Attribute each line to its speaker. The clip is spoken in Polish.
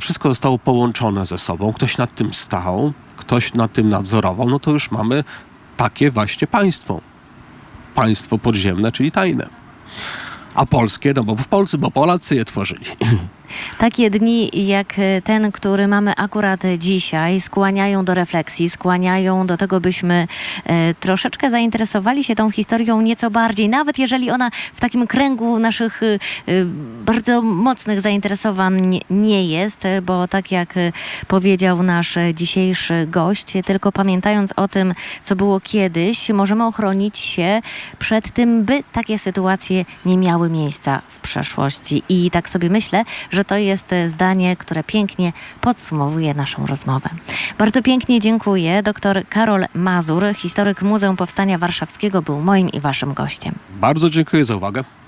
Speaker 1: wszystko zostało połączone ze sobą, ktoś nad tym stał, ktoś nad tym nadzorował, no to już mamy takie właśnie państwo. Państwo podziemne, czyli tajne. A polskie, no bo Polacy je tworzyli.
Speaker 2: Takie dni jak ten, który mamy akurat dzisiaj, skłaniają do refleksji, skłaniają do tego, byśmy troszeczkę zainteresowali się tą historią nieco bardziej, nawet jeżeli ona w takim kręgu naszych bardzo mocnych zainteresowań nie jest, bo tak jak powiedział nasz dzisiejszy gość, tylko pamiętając o tym, co było kiedyś, możemy ochronić się przed tym, by takie sytuacje nie miały miejsca w przeszłości. I tak sobie myślę, że to jest zdanie, które pięknie podsumowuje naszą rozmowę. Bardzo pięknie dziękuję. Dr Karol Mazur, historyk Muzeum Powstania Warszawskiego, był moim i waszym gościem.
Speaker 1: Bardzo dziękuję za uwagę.